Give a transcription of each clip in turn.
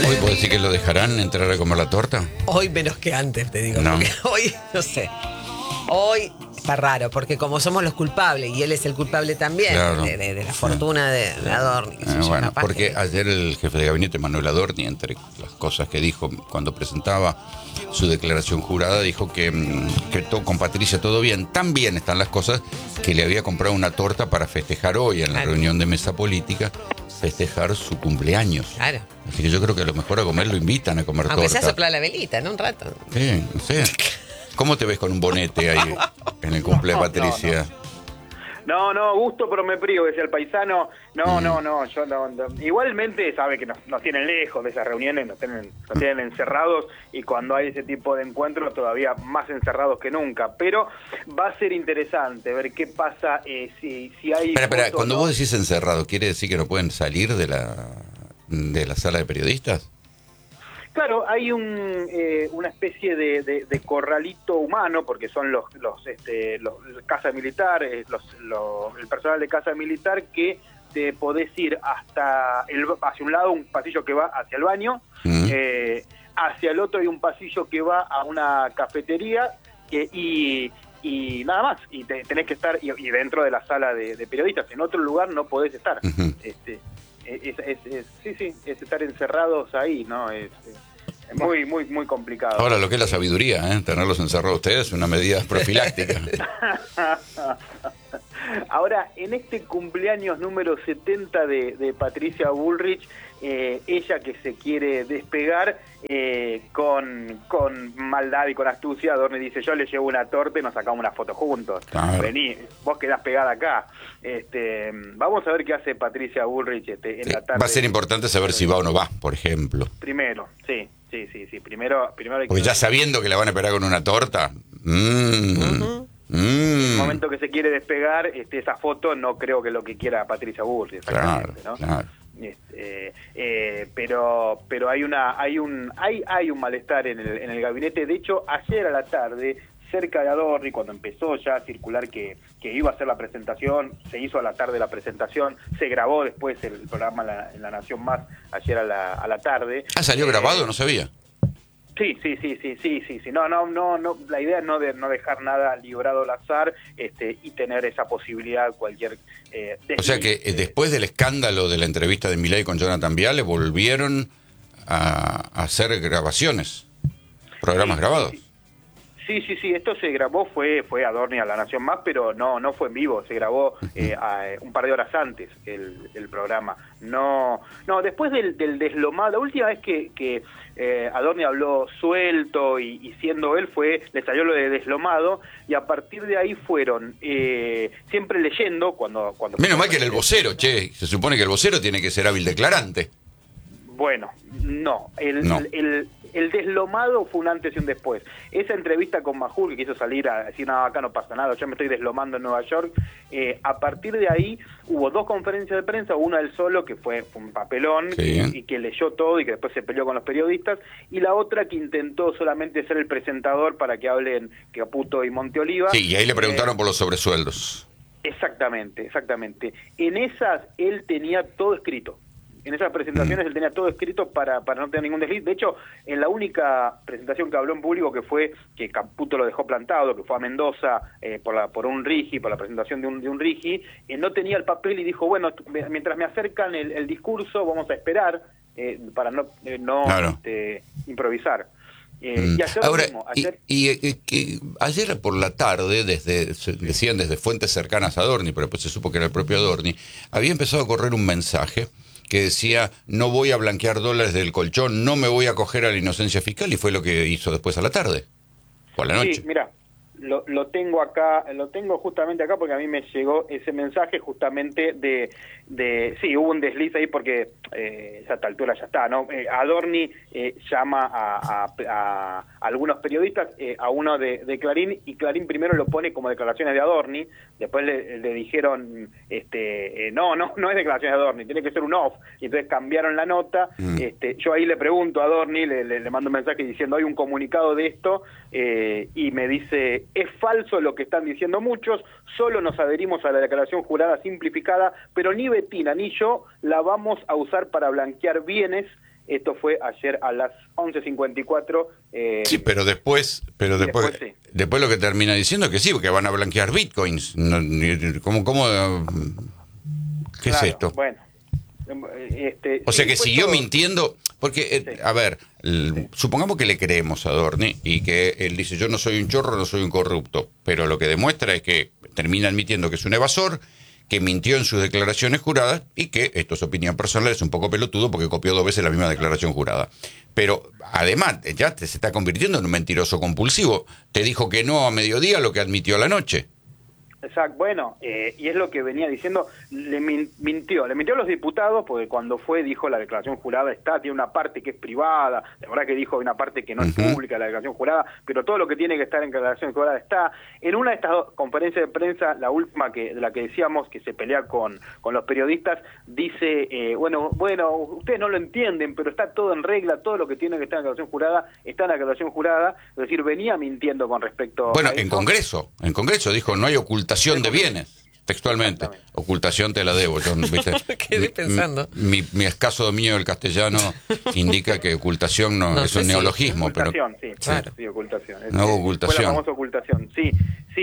¿Hoy puedo decir que lo dejarán entrar a comer la torta? Hoy menos que antes, te digo. No. Porque hoy, no sé. Hoy está raro, porque como somos los culpables, y él es el culpable también, Claro. de la fortuna de Adorni. qué sé yo, Bueno, capaz porque que- ayer el jefe de gabinete, Manuel Adorni, entre las cosas que dijo cuando presentaba su declaración jurada, dijo que todo, con Patricia todo bien. Tan bien están las cosas que le había comprado una torta para festejar hoy en la Claro. reunión de mesa política, festejar su cumpleaños. Claro. Así que yo creo que a lo mejor a comer lo invitan a comer Aunque torta. sea soplar la velita, ¿no? Un rato. Sí, no sé. ¿Cómo te ves con un bonete ahí en el cumple de Patricia? No, gusto, pero me privo, decía el paisano. No, yo no. Igualmente sabe que nos tienen lejos de esas reuniones, nos tienen encerrados, y cuando hay ese tipo de encuentros todavía más encerrados que nunca. Pero va a ser interesante ver qué pasa si hay... Espera, fotos, cuando ¿no? vos decís encerrado, ¿quiere decir que no pueden salir de la sala de periodistas? Claro, hay una especie de corralito humano, porque son los casa militar, el personal de casa militar, que te podés ir hacia un lado, un pasillo que va hacia el baño, hacia el otro hay un pasillo que va a una cafetería, y nada más, y tenés que estar y dentro de la sala de periodistas. En otro lugar no podés estar. Ujú. Sí, es estar encerrados ahí, ¿no? Es muy complicado. Ahora, lo que es la sabiduría, tenerlos encerrados ustedes es una medida profiláctica. Ahora, en este cumpleaños número 70 de Patricia Bullrich, ella que se quiere despegar con maldad y con astucia, Adorni dice: yo le llevo una torta y nos sacamos una foto juntos. Claro. Vení, vos quedás pegada acá. Vamos a ver qué hace Patricia Bullrich en la tarde. Va a ser importante saber si va o no va, por ejemplo. Primero, sí. Primero hay que... Porque ya sabiendo que la van a esperar con una torta. En el momento que se quiere despegar, esa foto no creo que lo que quiera Patricia Bullrich, exactamente, Claro, ¿no? claro. Pero hay un malestar en el gabinete. De hecho, ayer a la tarde, cerca de Adorni, cuando empezó ya a circular que iba a hacer la presentación, se hizo a la tarde la presentación, se grabó después el programa en La Nación Más ayer a la tarde. Ah, ¿salió grabado? No sabía. Sí. No. La idea es no dejar nada librado al azar, y tener esa posibilidad cualquier. O sea que después del escándalo de la entrevista de Milei con Jonathan Viale, volvieron a hacer grabaciones, programas grabados. Sí, esto se grabó, fue Adorni a La Nación Más, pero no fue en vivo, se grabó un par de horas antes el programa. No, después del deslomado, la última vez que Adorni habló suelto y siendo él, le salió lo de deslomado, y a partir de ahí fueron siempre leyendo cuando Menos mal que era el vocero, che. Se supone que el vocero tiene que ser hábil declarante. Bueno, no. No. El deslomado fue un antes y un después. Esa entrevista con Majul, que quiso salir a decir: no, acá no pasa nada, yo me estoy deslomando en Nueva York. A partir de ahí hubo dos conferencias de prensa, una él solo, que fue un papelón, Sí. y que leyó todo y que después se peleó con los periodistas, y la otra que intentó solamente ser el presentador para que hablen Caputo y Monteoliva. Sí, y ahí le preguntaron por los sobresueldos. Exactamente. En esas él tenía todo escrito. En esas presentaciones él tenía todo escrito para no tener ningún desliz. De hecho, en la única presentación que habló en público, que fue que Caputo lo dejó plantado, que fue a Mendoza por un RIGI, por la presentación de un RIGI, no tenía el papel y dijo: bueno, mientras me acercan el discurso, vamos a esperar para no Claro. improvisar. Y ayer Ahora, mismo, ayer por la tarde, decían desde fuentes cercanas a Adorni, pero después se supo que era el propio Adorni, había empezado a correr un mensaje que decía: no voy a blanquear dólares del colchón, no me voy a acoger a la inocencia fiscal, y fue lo que hizo después a la tarde, o a la noche. Sí, mira, lo tengo acá, lo tengo justamente acá porque a mí me llegó ese mensaje justamente sí, hubo un desliz ahí porque a esta altura ya está, ¿no? Adorni llama a algunos periodistas, a uno de Clarín, y Clarín primero lo pone como declaraciones de Adorni, después le dijeron, no es declaraciones de Adorni, tiene que ser un off, y entonces cambiaron la nota. Yo ahí le pregunto a Adorni, le mando un mensaje diciendo: hay un comunicado de esto, y me dice: es falso lo que están diciendo muchos, solo nos adherimos a la declaración jurada simplificada, pero ni Betina ni yo la vamos a usar para blanquear bienes, Esto fue ayer a las 11:54. Sí, pero después sí. después lo que termina diciendo es que sí, porque van a blanquear bitcoins. ¿Cómo qué es Claro, esto? Bueno. O sea que después siguió todo- mintiendo, porque, Sí. a ver, supongamos que le creemos a Adorni y que él dice, yo no soy un chorro, no soy un corrupto, pero lo que demuestra es que termina admitiendo que es un evasor, que mintió en sus declaraciones juradas y que, esto es opinión personal, es un poco pelotudo porque copió 2 veces la misma declaración jurada. Pero además, ya se está convirtiendo en un mentiroso compulsivo. Te dijo que no a mediodía lo que admitió a la noche. Exacto, bueno, y es lo que venía diciendo, mintió a los diputados, porque cuando fue dijo la declaración jurada tiene una parte que es privada, la verdad que dijo una parte que no es pública, la declaración jurada, pero todo lo que tiene que estar en declaración jurada está. En una de estas conferencias de prensa, la última de la que decíamos que se pelea con los periodistas, dice, bueno, ustedes no lo entienden, pero está todo en regla, todo lo que tiene que estar en declaración jurada está en la declaración jurada, es decir, venía mintiendo con respecto Bueno, a eso. en Congreso dijo, no hay ocultación de bienes, textualmente. Exactamente. Ocultación te la debo. Yo, ¿viste? Quedé pensando. Mi escaso dominio del castellano indica que ocultación no es un sí, neologismo, Ocultación, pero... sí, Claro. sí, ocultación. No hubo Fue ocultación. la famosa ocultación, sí,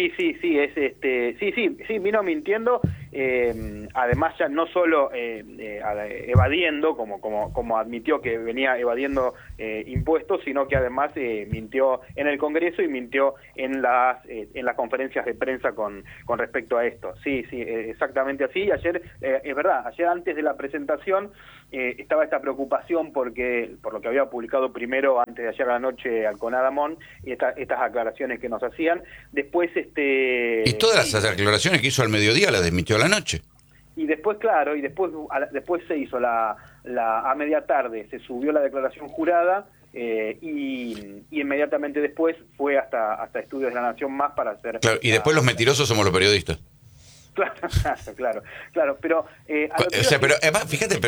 vino mintiendo, además ya no solo evadiendo, como admitió que venía evadiendo impuestos, sino que además mintió en el Congreso y mintió en las conferencias de prensa con respecto a esto. Sí, exactamente así. Y ayer, es verdad, ayer antes de la presentación estaba esta preocupación por lo que había publicado primero antes de ayer a la noche Alconá Damón y estas aclaraciones que nos hacían. Después Y todas las aclaraciones que hizo al mediodía las desmintió a la noche. y después claro, después se hizo a media tarde se subió la declaración jurada y inmediatamente después fue hasta Estudios de la Nación Más para hacer Claro, y después los mentirosos somos los periodistas. claro, pero O sea, pero además, fíjate,